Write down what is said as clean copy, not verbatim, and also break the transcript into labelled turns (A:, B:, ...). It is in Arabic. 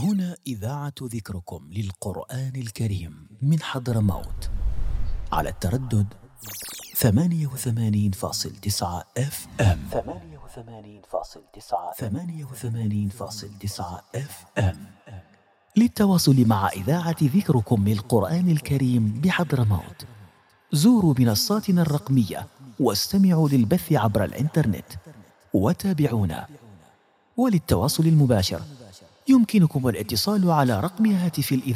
A: هنا إذاعة ذكركم للقرآن الكريم من حضرموت على التردد 88.9 FM. 88.9 FM. للتواصل مع إذاعة ذكركم للقرآن الكريم بحضرموت زوروا منصاتنا الرقمية واستمعوا للبث عبر الإنترنت وتابعونا. وللتواصل المباشر يمكنكم الاتصال على رقم هاتف الإذاعة